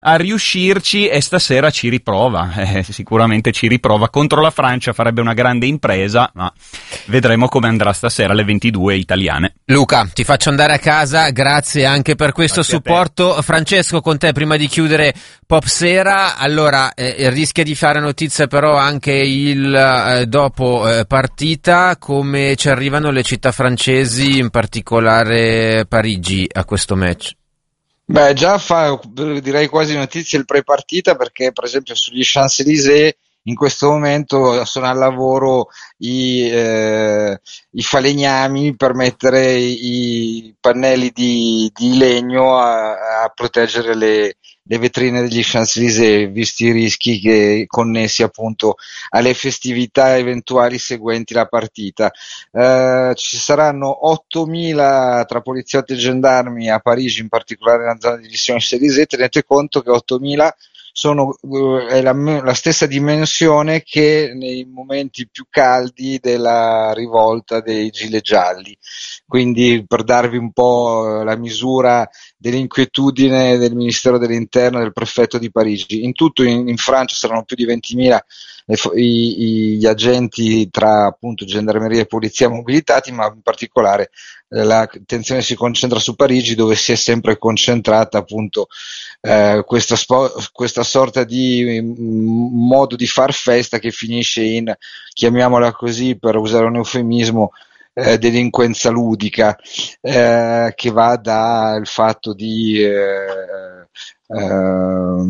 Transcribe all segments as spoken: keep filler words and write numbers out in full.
a riuscirci e stasera ci riprova, eh, sicuramente ci riprova contro la Francia, farebbe una grande impresa, ma vedremo come andrà stasera alle ventidue italiane. Luca, ti faccio andare a casa, grazie anche per questo Grazie supporto. Francesco, con te prima di chiudere Pop Sera, allora eh, rischia di fare notizia però anche il eh, dopo eh, partita, come ci arrivano le città francesi, in particolare Parigi, a questo match? Beh, già fa, direi quasi notizie il pre-partita, perché per esempio sugli Champs-Élysées in questo momento sono al lavoro i, eh, i falegnami per mettere i pannelli di, di legno a, a proteggere le, le vetrine degli Champs-Élysées, visti i rischi che connessi appunto alle festività eventuali seguenti la partita. Eh, ci saranno ottomila tra poliziotti e gendarmi a Parigi, in particolare nella zona degli Champs-Élysées. Tenete conto che ottomila sono uh, è la, la stessa dimensione che nei momenti più caldi della rivolta dei gilet gialli, quindi per darvi un po' la misura dell'inquietudine del Ministero dell'Interno e del prefetto di Parigi. In tutto in, in Francia saranno più di ventimila i, gli agenti tra appunto gendarmeria e polizia mobilitati, ma in particolare eh, l'attenzione si concentra su Parigi, dove si è sempre concentrata appunto eh, questa, spo- questa sorta di m- modo di far festa che finisce in, chiamiamola così per usare un eufemismo, Eh, delinquenza ludica, eh, che va dal fatto di eh, eh,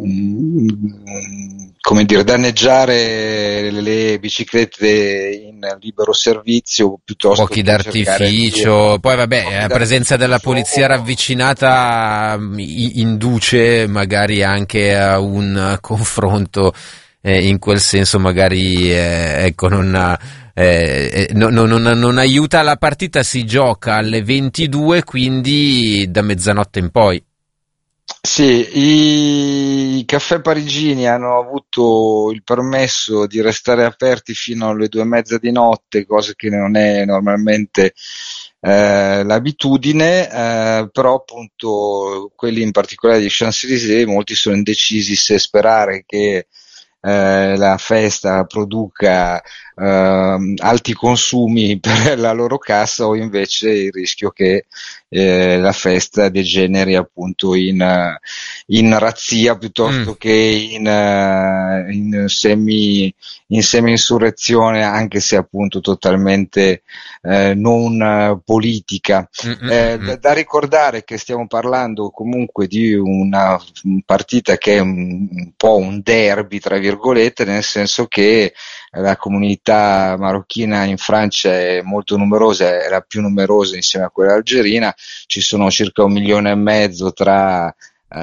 come dire, danneggiare le biciclette in libero servizio piuttosto fuochi che d'artificio, di... poi vabbè, la presenza della polizia ravvicinata induce magari anche a un confronto eh, in quel senso, magari eh, ecco non ha Eh, no, no, non, non aiuta. La partita si gioca alle ventidue, quindi da mezzanotte in poi. Sì, i, i caffè parigini hanno avuto il permesso di restare aperti fino alle due e mezza di notte, cosa che non è normalmente eh, l'abitudine, eh, però appunto quelli in particolare di Champs-Élysées, molti sono indecisi se sperare che Eh, la festa produca eh, alti consumi per la loro cassa, o invece il rischio che eh, la festa degeneri appunto in, in razzia piuttosto mm. che in, uh, in semi in semi-insurrezione, anche se appunto totalmente eh, non uh, politica. Eh, da, da ricordare che stiamo parlando comunque di una partita che è un, un po' un derby tra virgolette, nel senso che la comunità marocchina in Francia è molto numerosa, è la più numerosa insieme a quella algerina. Ci sono circa un milione e mezzo tra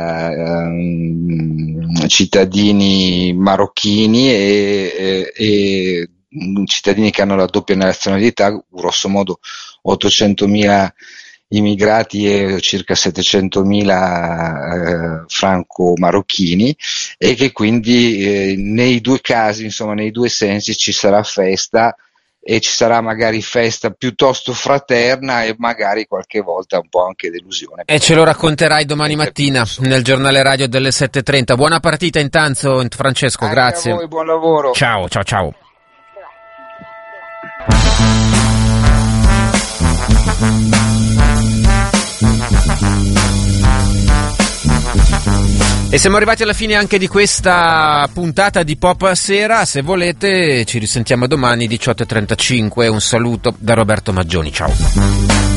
Uh, cittadini marocchini e, e, e cittadini che hanno la doppia nazionalità, grosso modo ottocentomila immigrati e circa settecentomila eh, franco-marocchini, e che quindi eh, nei due casi, insomma nei due sensi, ci sarà festa, e ci sarà magari festa piuttosto fraterna e magari qualche volta un po' anche delusione. E ce lo racconterai domani mattina nel giornale radio delle sette e trenta. Buona partita intanto, Francesco, anche grazie. A voi, buon lavoro. Ciao, ciao, ciao. E siamo arrivati alla fine anche di questa puntata di Pop Sera. Se volete ci risentiamo domani diciotto e trentacinque. Un saluto da Roberto Maggioni, ciao.